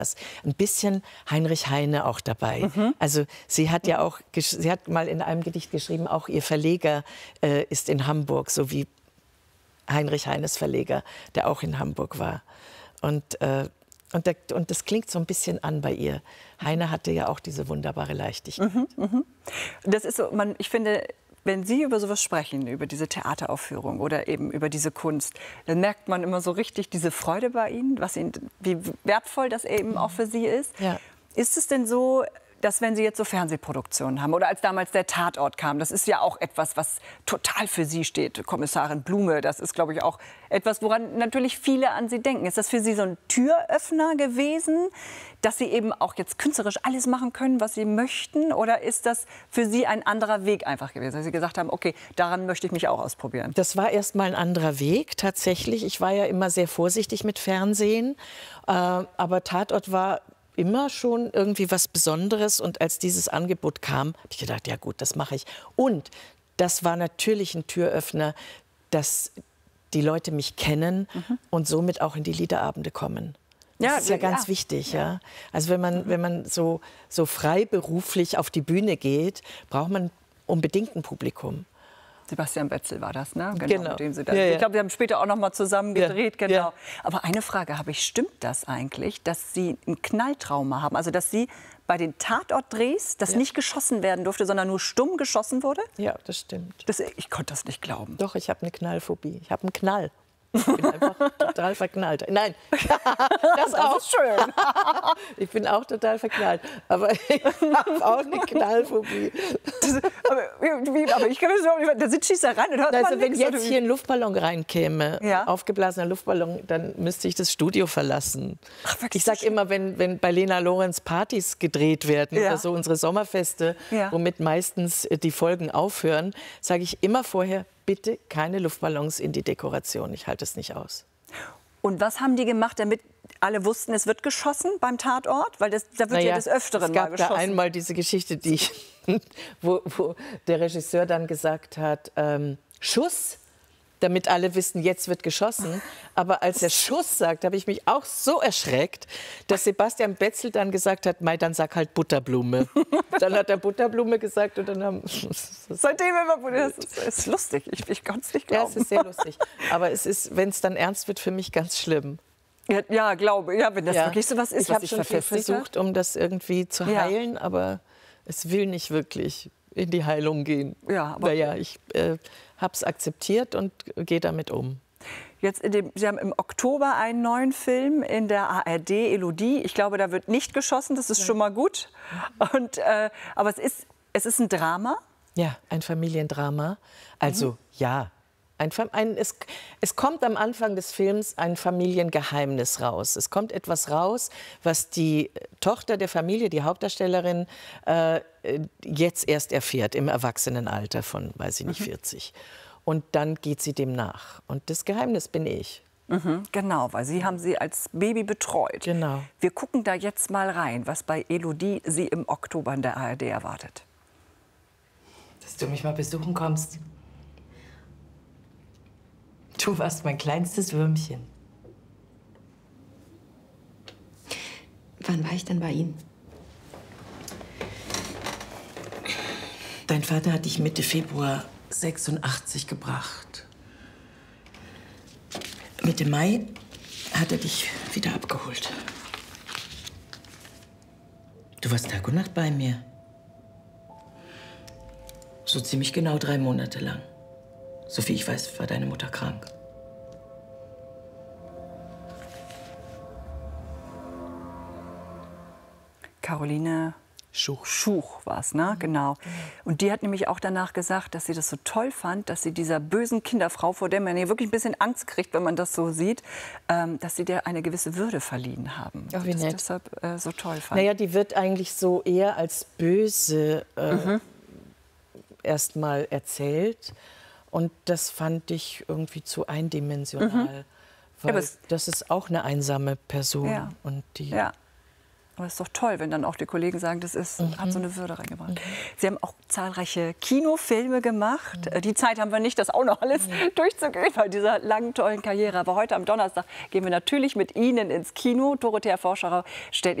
Ein bisschen Heinrich Heine auch dabei. Also sie hat ja auch, sie hat mal in einem Gedicht geschrieben, auch ihr Verleger ist in Hamburg, so wie Heinrich Heines Verleger, der auch in Hamburg war. Und das klingt so ein bisschen an bei ihr. Heine hatte ja auch diese wunderbare Leichtigkeit. Das ist so, ich finde, wenn Sie über sowas sprechen, über diese Theateraufführung oder eben über diese Kunst, dann merkt man immer so richtig diese Freude bei Ihnen, wie wertvoll das eben auch für Sie ist. Ja. Ist es denn so, dass wenn Sie jetzt so Fernsehproduktionen haben oder als damals der Tatort kam, das ist ja auch etwas, was total für Sie steht, Kommissarin Blume, das ist, glaube ich, auch etwas, woran natürlich viele an Sie denken. Ist das für Sie so ein Türöffner gewesen, dass Sie eben auch jetzt künstlerisch alles machen können, was Sie möchten? Oder ist das für Sie ein anderer Weg einfach gewesen, dass Sie gesagt haben, okay, daran möchte ich mich auch ausprobieren? Das war erst mal ein anderer Weg, tatsächlich. Ich war ja immer sehr vorsichtig mit Fernsehen, aber Tatort war immer schon irgendwie was Besonderes. Und als dieses Angebot kam, habe ich gedacht, ja gut, das mache ich. Und das war natürlich ein Türöffner, dass die Leute mich kennen und somit auch in die Liederabende kommen. Das ist ja ganz wichtig. Ja. Also wenn man so freiberuflich auf die Bühne geht, braucht man unbedingt ein Publikum. Sebastian Betzel war das, ne? Genau. Mit dem Sie Ja, ja. Ich glaube, wir haben später auch noch mal zusammen gedreht. Ja, genau. ja. Aber eine Frage habe ich, stimmt das eigentlich, dass Sie ein Knalltrauma haben? Also, dass Sie bei den Tatortdrehs, dass nicht geschossen werden durfte, sondern nur stumm geschossen wurde? Ja, das stimmt. Ich konnte das nicht glauben. Doch, ich habe eine Knallphobie. Ich habe einen Knall. Ich bin einfach total verknallt. Nein, das auch. ist schön. Ich bin auch total verknallt. Aber ich habe auch eine Knallphobie. Aber ich kann das so, da sitzt Schießereien und hört Also man wenn nichts, jetzt oder wie? hier ein Luftballon reinkäme, Ja. aufgeblasener Luftballon, dann müsste ich das Studio verlassen. Ach, wirklich Ich sage so schlimm? immer, wenn bei Lena Lorenz Partys gedreht werden Ja. oder so unsere Sommerfeste, Ja. womit meistens die Folgen aufhören, sage ich immer vorher, bitte keine Luftballons in die Dekoration. Ich halte es nicht aus. Und was haben die gemacht, damit alle wussten, es wird geschossen beim Tatort? Weil da wird ja des Öfteren es gab mal geschossen. da einmal diese Geschichte, wo der Regisseur dann gesagt hat, Schuss, damit alle wissen, jetzt wird geschossen. Aber als er Schuss sagt, habe ich mich auch so erschreckt, dass Sebastian Betzel dann gesagt hat, Mei, dann sag halt Butterblume. Dann hat er Butterblume gesagt und dann haben... Seitdem immer, das ist lustig. Ich konnte es nicht Ja, glauben. es ist sehr lustig. Aber es ist, wenn es dann ernst wird, für mich ganz schlimm. Ja, glaube. Ja, wenn das Ja. wirklich so was ist, Ich was habe ich schon viel verfestigt habe. versucht, um das irgendwie zu Ja. heilen, aber es will nicht wirklich in die Heilung gehen. Ja, aber- naja, ich habe es akzeptiert und gehe damit um. Jetzt Sie haben im Oktober einen neuen Film in der ARD, Elodie. Ich glaube, da wird nicht geschossen, das ist schon mal gut. Und, aber es ist ein Drama. Ja, ein Familiendrama. Also ja, es kommt am Anfang des Films ein Familiengeheimnis raus. Es kommt etwas raus, was die Tochter der Familie, die Hauptdarstellerin, jetzt erst erfährt im Erwachsenenalter von, weiß ich nicht, 40. Und dann geht sie dem nach. Und das Geheimnis bin ich. Genau, weil Sie haben sie als Baby betreut. Genau. Wir gucken da jetzt mal rein, was bei Elodie Sie im Oktober in der ARD erwartet. Dass du mich mal besuchen kommst. Du warst mein kleinstes Würmchen. Wann war ich denn bei Ihnen? Dein Vater hat dich Mitte Februar 86 gebracht. Mitte Mai hat er dich wieder abgeholt. Du warst Tag und Nacht bei mir. So ziemlich genau 3 Monate lang. Soviel ich weiß, war deine Mutter krank. Caroline Schuch war es, ne? Genau. Und die hat nämlich auch danach gesagt, dass sie das so toll fand, dass sie dieser bösen Kinderfrau, vor der man ja wirklich ein bisschen Angst kriegt, wenn man das so sieht, dass sie der eine gewisse Würde verliehen haben. Ach, wie das nett. deshalb so toll fand. Naja, die wird eigentlich so eher als böse erst mal erzählt. Und das fand ich irgendwie zu eindimensional. Weil aber das ist auch eine einsame Person. Ja. Und die Ja. Aber es ist doch toll, wenn dann auch die Kollegen sagen, das hat so eine Würde reingebracht. Sie haben auch zahlreiche Kinofilme gemacht. Die Zeit haben wir nicht, das auch noch alles durchzugehen bei dieser langen, tollen Karriere. Aber heute am Donnerstag gehen wir natürlich mit Ihnen ins Kino. Dorothea Vorschauer stellt